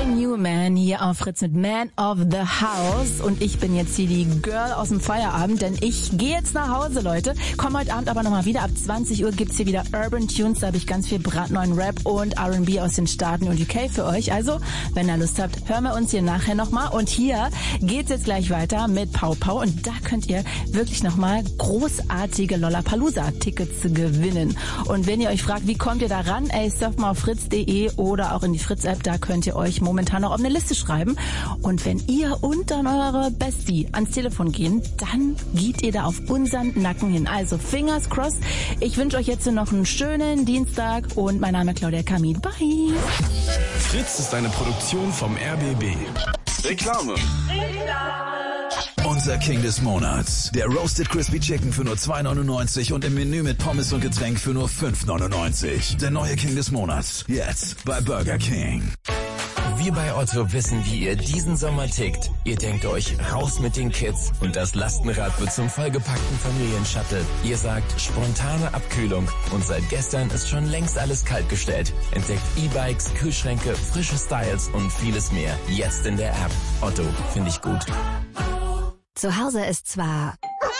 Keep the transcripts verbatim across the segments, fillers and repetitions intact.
Newman hier auf Fritz mit Man of the House und ich bin jetzt hier die Girl aus dem Feierabend, denn ich gehe jetzt nach Hause, Leute. Komm heute Abend aber nochmal wieder. Ab zwanzig Uhr gibt's hier wieder Urban Tunes, da habe ich ganz viel brandneuen Rap und R and B aus den Staaten und U K für euch. Also, wenn ihr Lust habt, hören wir uns hier nachher nochmal. Und hier geht's jetzt gleich weiter mit Pau Pau und da könnt ihr wirklich nochmal großartige Lollapalooza-Tickets gewinnen. Und wenn ihr euch fragt, wie kommt ihr da ran? Ey, surft mal auf fritz punkt de oder auch in die Fritz-App, da könnt ihr euch momentan noch auf eine Liste schreiben. Und wenn ihr und dann eure Bestie ans Telefon gehen, dann geht ihr da auf unseren Nacken hin. Also fingers crossed. Ich wünsche euch jetzt noch einen schönen Dienstag und mein Name ist Claudia Kamit. Bye. Fritz ist eine Produktion vom R B B. Reklame. Unser King des Monats. Der Roasted Crispy Chicken für nur zwei neunundneunzig und im Menü mit Pommes und Getränk für nur fünf neunundneunzig. Der neue King des Monats. Jetzt bei Burger King. Wir bei Otto wissen, wie ihr diesen Sommer tickt. Ihr denkt euch, raus mit den Kids und das Lastenrad wird zum vollgepackten Familienshuttle. Ihr sagt, spontane Abkühlung und seit gestern ist schon längst alles kaltgestellt. Entdeckt E-Bikes, Kühlschränke, frische Styles und vieles mehr. Jetzt in der App. Otto, finde ich gut. Zu Hause ist zwar...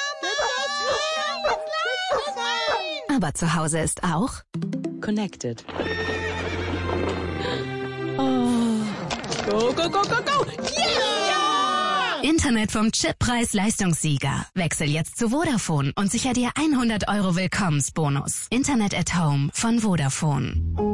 Aber zu Hause ist auch... Connected. Go, go, go, go, go! Yeah! Internet vom Chippreis-Leistungssieger. Wechsel jetzt zu Vodafone und sicher dir hundert Euro Willkommensbonus. Internet at Home von Vodafone.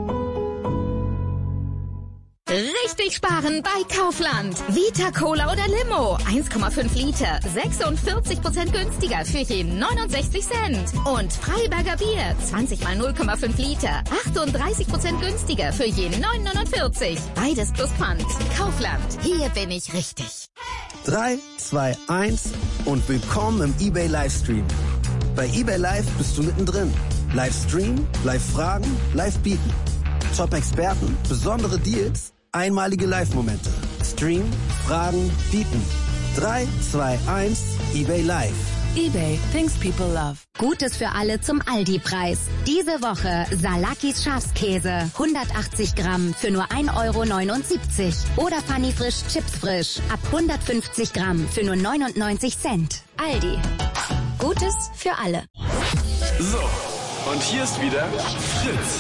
Richtig sparen bei Kaufland. Vita Cola oder Limo. eins Komma fünf Liter. sechsundvierzig Prozent günstiger für je neunundsechzig Cent. Und Freiberger Bier. zwanzig mal null Komma fünf Liter. achtunddreißig Prozent günstiger für je neun neunundvierzig. Beides plus Pfand. Kaufland. Hier bin ich richtig. drei, zwei, eins und willkommen im eBay Livestream. Bei eBay Live bist du mittendrin. Livestream, Live-Fragen, Live-Bieten. Top-Experten, besondere Deals, einmalige Live-Momente. Stream, Fragen, Bieten. drei, zwei, eins, eBay Live. eBay, things people love. Gutes für alle zum Aldi-Preis. Diese Woche Salakis Schafskäse. hundertachtzig Gramm für nur ein Euro neunundsiebzig. Oder Funny Frisch Chips Frisch. Ab hundertfünfzig Gramm für nur neunundneunzig Cent. Aldi. Gutes für alle. So, und hier ist wieder Fritz.